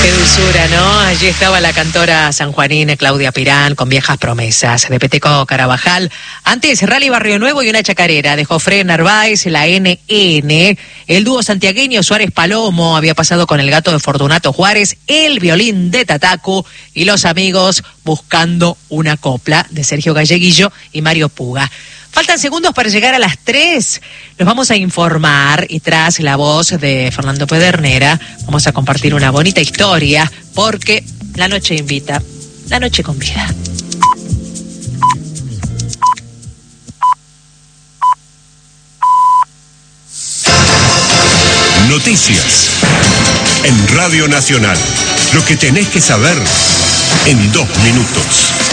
Qué dulzura, ¿no? Allí estaba la cantora sanjuanina Claudia Pirán con Viejas Promesas, de Peteco Carabajal. Antes, Rally Barrio Nuevo y una chacarera de Jofre Narváez, la NN. El dúo santiagueño Suárez Palomo había pasado con el gato de Fortunato Juárez, el violín de Tatacu y Los Amigos buscando una copla de Sergio Galleguillo y Mario Puga. Faltan segundos para llegar a las 3. Los vamos a informar y tras la voz de Fernando Pedernera vamos a compartir una bonita historia porque la noche invita, la noche convida. Noticias en Radio Nacional. Lo que tenés que saber en 2 minutos.